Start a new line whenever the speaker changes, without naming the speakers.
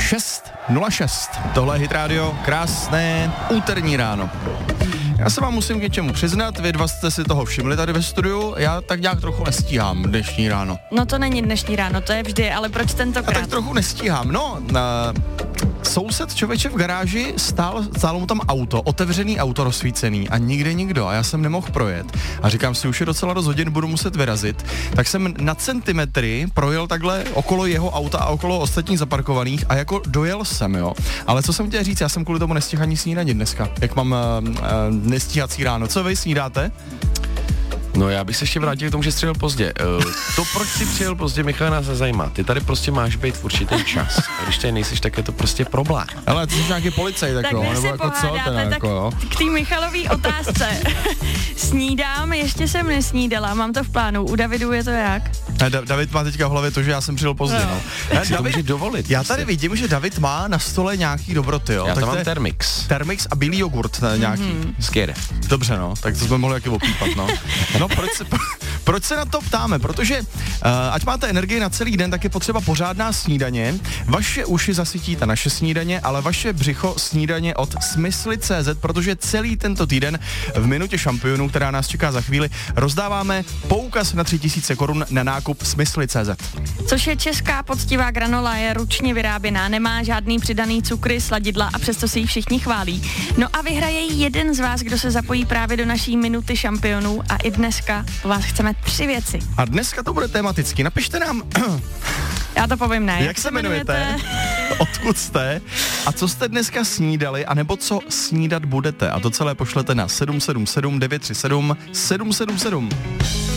6:06. Tohle je Hit Radio, krásné úterní ráno. Já se vám musím k něčemu přiznat, vy dva jste si toho všimli tady ve studiu, já tak nějak trochu nestíhám dnešní ráno.
No to není dnešní ráno, to je vždy, ale proč tentokrát?
A tak trochu nestíhám, soused člověče v garáži stálo mu tam auto, otevřený auto rozsvícený a nikde nikdo a já jsem nemohl projet. A říkám si, už je docela dost hodin, budu muset vyrazit. Tak jsem na centimetry projel takhle okolo jeho auta a okolo ostatních zaparkovaných a jako dojel jsem, jo. Ale co jsem chtěl říct, já jsem kvůli tomu nestihl ani snídani dneska, jak mám nestíhací ráno. Co vy snídáte?
No já bych se ještě vrátil k tomu, že jsi přijel pozdě. To, proč jsi přijel pozdě, Michal, nás nezajímá. Ty tady prostě máš být v určitý čas. A když tady nejsiš, tak je to prostě problém.
Ale ty jsi nějaký policaj, tak jo, nebo jako co ten jako, jo?
K té Michalový otázce. Snídám, ještě jsem nesnídala, mám to v plánu. U Davidu je to jak?
David má teďka v hlavě to, že já jsem přijel pozdě, no.
David, to může dovolit.
Já tady vidím, že David má na stole nějaký dobroty, jo.
Já
tak
tam mám Thermix.
Thermix a bílý jogurt nějaký.
Skvěle.
Dobře, no, tak to jsme mohli taky opípat, no. No, proč se na to ptáme? Protože ať máte energii na celý den, tak je potřeba pořádná snídaně. Vaše uši zasytíte naše snídaně, ale vaše břicho snídaně od Smysly.cz, protože celý tento týden v minutě šampionů, která nás čeká za chvíli, rozdáváme poukaz na 3000 korun na nákup Smysly.cz.
Což je česká poctivá granola, je ručně vyráběná, nemá žádný přidaný cukry, sladidla a přesto si ji všichni chválí. No a vyhraje jeden z vás, kdo se zapojí právě do naší minuty šampionů a i dneska po vás chceme 3 věci.
A dneska to bude tematicky. Napište nám...
Já to povím, ne.
Jak se jmenujete? Odkud jste? A co jste dneska snídali? A nebo co snídat budete? A to celé pošlete na 777 937 777.